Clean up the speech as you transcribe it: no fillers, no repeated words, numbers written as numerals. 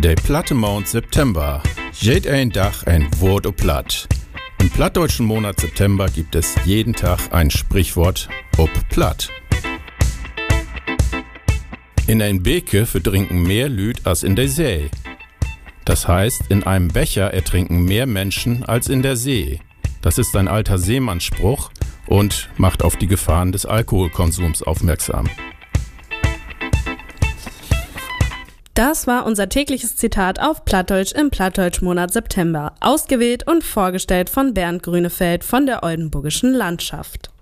Der platte Mond September. Jed ein Dach ein Wort o platt. Im plattdeutschen Monat September gibt es jeden Tag ein Sprichwort ob platt. In ein Beke verdrinken mehr Lüd als in der See. Das heißt, in einem Becher ertrinken mehr Menschen als in der See. Das ist ein alter Seemannsspruch und macht auf die Gefahren des Alkoholkonsums aufmerksam. Das war unser tägliches Zitat auf Plattdeutsch im Plattdeutsch-Monat September, ausgewählt und vorgestellt von Bernd Grünefeld von der Oldenburgischen Landschaft.